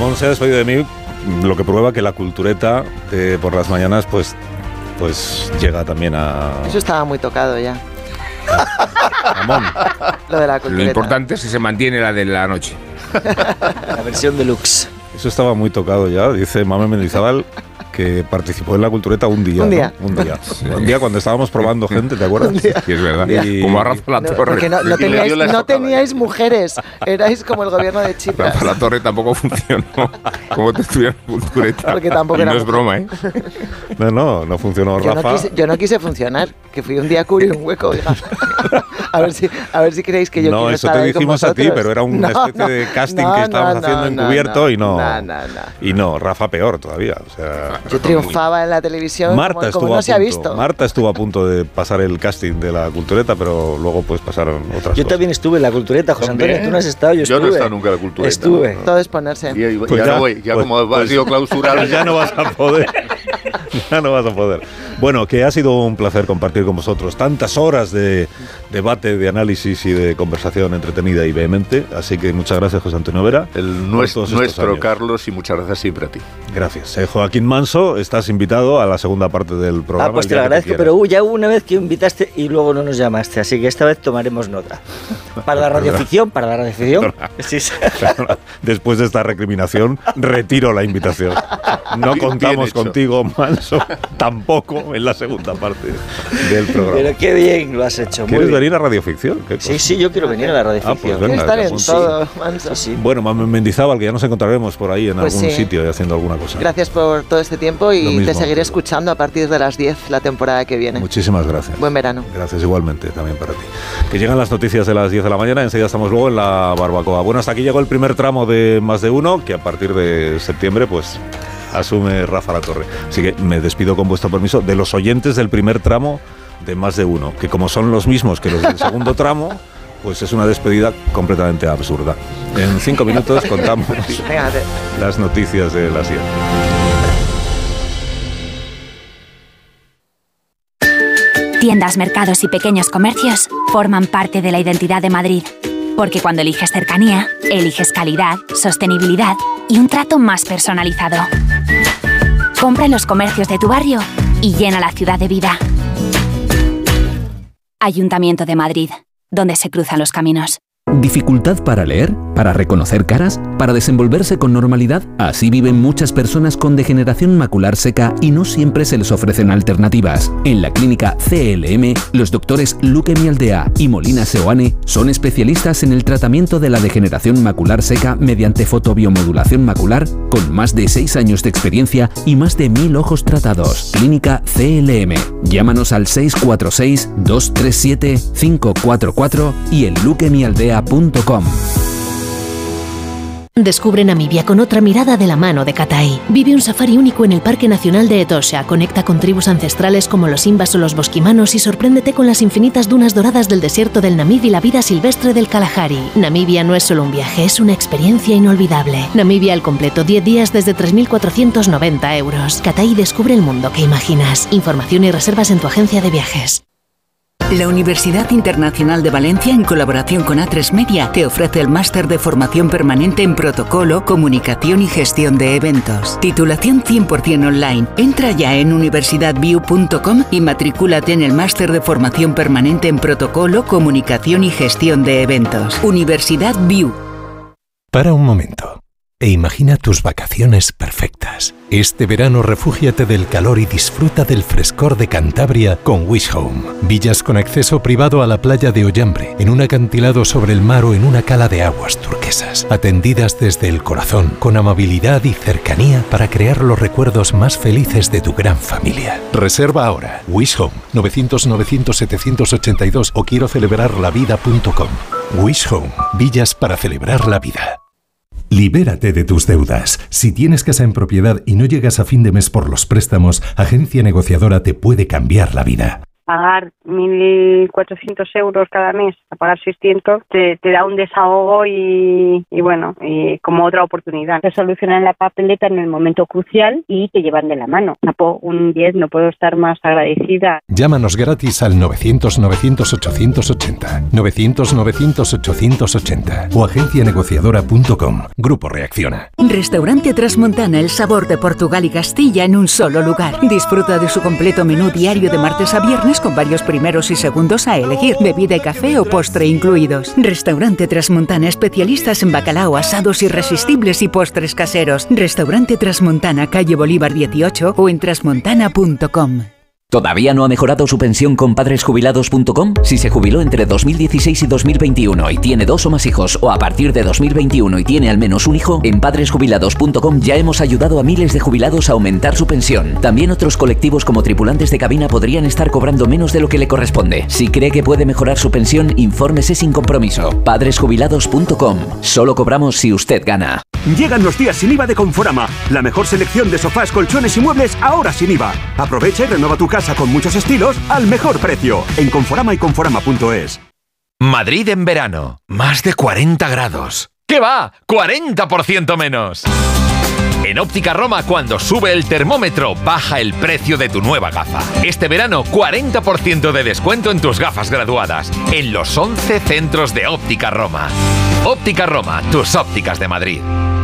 Ramón se ha despedido de mí, lo que prueba que la cultureta por las mañanas pues llega también a... Eso estaba muy tocado ya. Ramón. Lo de la cultureta. Lo importante es que se mantiene la de la noche. La versión deluxe. Eso estaba muy tocado ya, dice Mamen Mendizábal, que participó en la cultureta un día. Un día. ¿No? Un día cuando estábamos probando gente, ¿te acuerdas? Sí, es verdad. Como a Rafa La Torre. Porque no teníais mujeres, erais como el gobierno de Chipras. Rafa La Torre tampoco funcionó. ¿Cómo te estuvieron cultureta? Porque tampoco era no es broma, ¿eh? No funcionó Rafa. Yo no quise funcionar, que fui un día a cubrir un hueco, oiga. a ver si creéis que yo quiero estar ahí con vosotros. No, eso te dijimos a ti, pero era una especie de casting que estábamos haciendo encubierto y no. Y no, Rafa peor todavía, o sea... Yo triunfaba en la televisión como no se ha visto. Marta estuvo a punto de pasar el casting de la cultureta, pero luego pues pasaron otras cosas. Yo también estuve en la cultureta, José Antonio, tú no has estado, yo estuve. Yo no he estado nunca en la cultureta. Estuve. No. Todo es ponerse. Pues ya no voy, como ha sido clausurado. Ya no vas a poder. Ya no vas a poder. Bueno, que ha sido un placer compartir con vosotros tantas horas de debate, de análisis y de conversación entretenida y vehemente. Así que muchas gracias, José Antonio Vera. Nuestro Carlos, y muchas gracias siempre a ti. Gracias. Joaquín Manso, estás invitado a la segunda parte del programa. Pues te lo agradezco, pero ya hubo una vez que invitaste y luego no nos llamaste, así que esta vez tomaremos nota. Para la radioficción. Sí. Después de esta recriminación, retiro la invitación. No contamos contigo, Manso, tampoco en la segunda parte del programa. Pero qué bien lo has hecho. ¿Quieres venir a radioficción? Sí, yo quiero venir a la radioficción. Pues venga, estar en todo, Manso. Sí. Bueno, Mendizábal, que ya nos encontraremos por ahí en algún sitio y haciendo alguna cosa. Gracias por todo este tiempo y te seguiré escuchando a partir de las 10 la temporada que viene. Muchísimas gracias. Buen verano. Gracias igualmente también para ti. Que llegan las noticias de las 10 de la mañana, enseguida estamos luego en la barbacoa. Bueno, hasta aquí llegó el primer tramo de Más de Uno, que a partir de septiembre pues asume Rafa La Torre. Así que me despido con vuestro permiso de los oyentes del primer tramo de Más de Uno, que como son los mismos que los del segundo tramo, pues es una despedida completamente absurda. En 5 minutos contamos las noticias de las 10. Tiendas, mercados y pequeños comercios forman parte de la identidad de Madrid. Porque cuando eliges cercanía, eliges calidad, sostenibilidad y un trato más personalizado. Compra en los comercios de tu barrio y llena la ciudad de vida. Ayuntamiento de Madrid, donde se cruzan los caminos. ¿Dificultad para leer? ¿Para reconocer caras? ¿Para desenvolverse con normalidad? Así viven muchas personas con degeneración macular seca y no siempre se les ofrecen alternativas. En la clínica CLM, los doctores Luque Mialdea y Molina Seoane son especialistas en el tratamiento de la degeneración macular seca mediante fotobiomodulación macular, con más de 6 años de experiencia y más de 1000 ojos tratados. Clínica CLM. Llámanos al 646-237-544 y en luquemialdea.com. Descubre Namibia con otra mirada de la mano de Katai. Vive un safari único en el Parque Nacional de Etosha, conecta con tribus ancestrales como los Imbas o los Bosquimanos y sorpréndete con las infinitas dunas doradas del desierto del Namib y la vida silvestre del Kalahari. Namibia no es solo un viaje, es una experiencia inolvidable. Namibia al completo, 10 días desde 3.490 euros. Katai descubre el mundo que imaginas. Información y reservas en tu agencia de viajes. La Universidad Internacional de Valencia, en colaboración con A3 Media, te ofrece el máster de formación permanente en protocolo, comunicación y gestión de eventos. Titulación 100% online. Entra ya en universidadview.com y matricúlate en el máster de formación permanente en protocolo, comunicación y gestión de eventos. Universidad View. Para un momento e imagina tus vacaciones perfectas. Este verano refúgiate del calor y disfruta del frescor de Cantabria con Wish Home. Villas con acceso privado a la playa de Ollambre, en un acantilado sobre el mar o en una cala de aguas turquesas. Atendidas desde el corazón, con amabilidad y cercanía para crear los recuerdos más felices de tu gran familia. Reserva ahora. Wish Home, 900-900-782 o quiero celebrarlavida.com. Wish Home, villas para celebrar la vida. Libérate de tus deudas. Si tienes casa en propiedad y no llegas a fin de mes por los préstamos, Agencia Negociadora te puede cambiar la vida. pagar 1.400 euros cada mes a pagar 600 te da un desahogo y bueno, y como otra oportunidad. Te solucionan la papeleta en el momento crucial y te llevan de la mano. Un 10, no puedo estar más agradecida. Llámanos gratis al 900-900-880, 900-900-880 o agencianegociadora.com. Grupo Reacciona. Restaurante Trasmontana, el sabor de Portugal y Castilla en un solo lugar. Disfruta de su completo menú diario de martes a viernes con varios primeros y segundos a elegir, bebida y café o postre incluidos. Restaurante Trasmontana, especialistas en bacalao, asados irresistibles y postres caseros. Restaurante Trasmontana, calle Bolívar 18 o en trasmontana.com. ¿Todavía no ha mejorado su pensión con padresjubilados.com? Si se jubiló entre 2016 y 2021 y tiene 2 o más hijos, o a partir de 2021 y tiene al menos un hijo, en padresjubilados.com ya hemos ayudado a miles de jubilados a aumentar su pensión. También otros colectivos como tripulantes de cabina podrían estar cobrando menos de lo que le corresponde. Si cree que puede mejorar su pensión, infórmese sin compromiso. Padresjubilados.com. Solo cobramos si usted gana. Llegan los días sin IVA de Conforama. La mejor selección de sofás, colchones y muebles ahora sin IVA. Aprovecha y renueva tu casa con muchos estilos al mejor precio. En Conforama y Conforama.es. Madrid en verano. Más de 40 grados. ¿Qué va? ¡40% menos! En Óptica Roma, cuando sube el termómetro, baja el precio de tu nueva gafa. Este verano, 40% de descuento en tus gafas graduadas. En los 11 centros de Óptica Roma. Óptica Roma, tus ópticas de Madrid.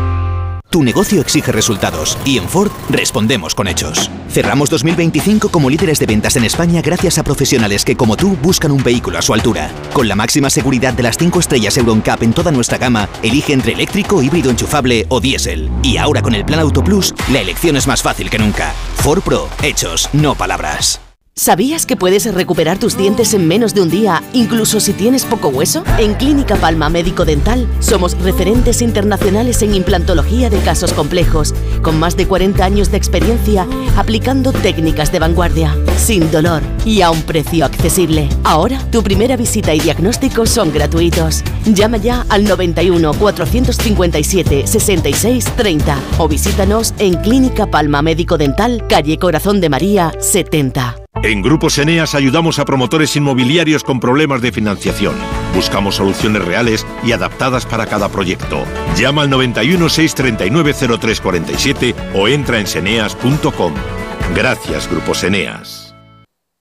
Tu negocio exige resultados y en Ford respondemos con hechos. Cerramos 2025 como líderes de ventas en España gracias a profesionales que, como tú, buscan un vehículo a su altura. Con la máxima seguridad de las 5 estrellas Euro NCAP en toda nuestra gama, elige entre eléctrico, híbrido enchufable o diésel. Y ahora con el Plan Auto Plus, la elección es más fácil que nunca. Ford Pro, hechos, no palabras. ¿Sabías que puedes recuperar tus dientes en menos de un día, incluso si tienes poco hueso? En Clínica Palma Médico Dental somos referentes internacionales en implantología de casos complejos, con más de 40 años de experiencia aplicando técnicas de vanguardia, sin dolor y a un precio accesible. Ahora, tu primera visita y diagnóstico son gratuitos. Llama ya al 91 457 66 30 o visítanos en Clínica Palma Médico Dental, calle Corazón de María 70. En Grupos Eneas ayudamos a promotores inmobiliarios con problemas de financiación. Buscamos soluciones reales y adaptadas para cada proyecto. Llama al 91 639 0347 o entra en seneas.com. Gracias, Grupos Eneas.